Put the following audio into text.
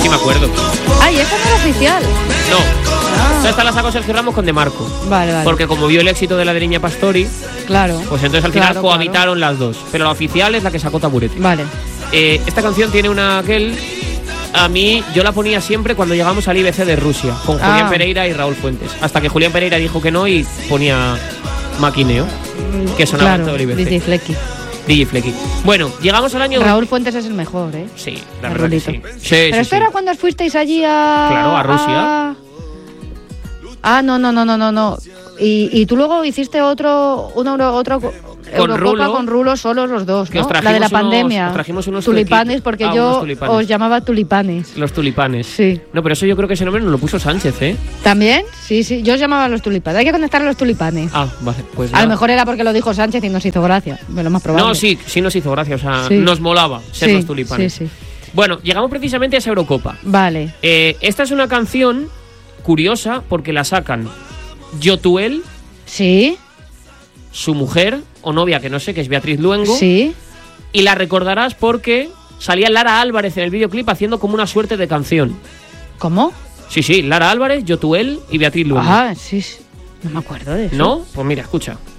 sí me acuerdo. Ay, esta no era oficial. No. Esta la sacó Sergio Ramos con De Marco. Vale. Porque como vio el éxito de la de Niña Pastori, claro. Pues entonces al final cohabitaron las dos. Pero la oficial es la que sacó Taburete. Vale. Esta canción tiene a mí, yo la ponía siempre cuando llegamos al IBC de Rusia, con Julián Pereira y Raúl Fuentes. Hasta que Julián Pereira dijo que no y ponía Maquineo, que sonaba en todo el IBC. DJ Flecky. Bueno, llegamos al año... Raúl Fuentes es el mejor, ¿eh? Sí, la verdad que sí. Pero esto era cuando fuisteis allí a... Claro, a Rusia. No. Y tú luego hiciste otro Eurocopa con Rulo solos los dos, ¿no? La de la pandemia. Os trajimos unos tulipanes, porque yo os llamaba tulipanes. Los tulipanes. Sí. No, pero eso yo creo que ese nombre nos lo puso Sánchez, ¿eh? ¿También? Sí, yo os llamaba a los tulipanes. Hay que conectar a los tulipanes. Vale, pues a lo mejor era porque lo dijo Sánchez y nos hizo gracia. Lo más probable. No, sí nos hizo gracia. O sea, nos molaba ser los tulipanes. Sí. Bueno, llegamos precisamente a esa Eurocopa. Vale. Esta es una canción curiosa porque la sacan Yotuel. Sí. Su mujer o novia, que no sé, que es Beatriz Luengo. Sí. Y la recordarás porque salía Lara Álvarez en el videoclip haciendo como una suerte de canción. ¿Cómo? Sí, Lara Álvarez, Yotuel y Beatriz Luengo. Sí. No me acuerdo de eso. ¿No? Pues mira, escucha.